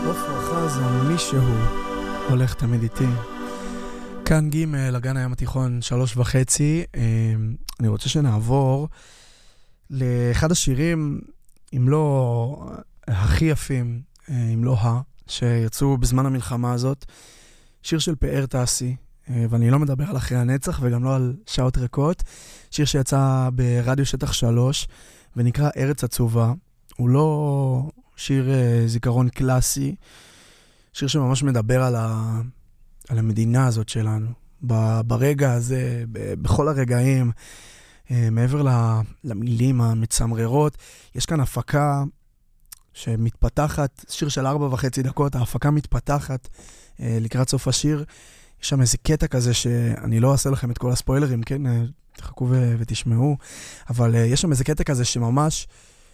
עופרה חזה, מישהו הולך תמיד איתי. כאן ג' לגן הים התיכון 3.5. אני רוצה שנעבור לאחד השירים, אם לא הכי יפים, אם לא שיצאו בזמן המלחמה הזאת. שיר של פאר תעשי, ואני לא מדבר על אחרי הנצח וגם לא על שעות ריקות. שיר שיצא ברדיו שטח 3 ונקרא ארץ עצובה. הוא לא שיר זיכרון קלאסי, שיר שממש מדבר על המדינה הזאת שלנו, ברגע הזה, בכל הרגעים, מעבר למילים המצמררות. יש כאן הפקה שמתפתחת, שיר של 4.5 דקות, ההפקה מתפתחת לקראת סוף השיר. יש שם איזה קטע כזה שאני לא אעשה לכם את כל הספוילרים, כן? תחכו ותשמעו, אבל יש שם איזה קטע כזה שממש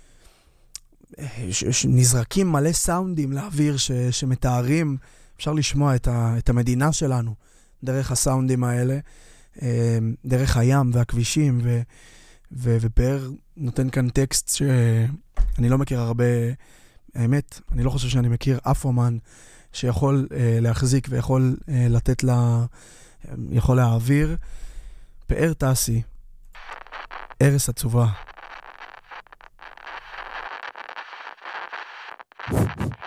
נזרקים מלא סאונדים לאוויר שמתארים, אפשר לשמוע את המדינה שלנו דרך הסאונדים האלה, דרך הים והכבישים, ופאר נותן כאן טקסט שאני לא מכיר הרבה, האמת, אני לא חושב שאני מכיר אף אומן שיכול להחזיק ויכול לתת לה, יכול להעביר. פאר תעשי, ארץ עצובה.